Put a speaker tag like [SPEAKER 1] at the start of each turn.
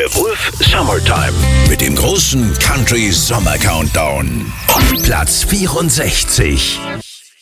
[SPEAKER 1] Wolf Summertime. Mit dem großen Country Sommer Countdown. Platz 64.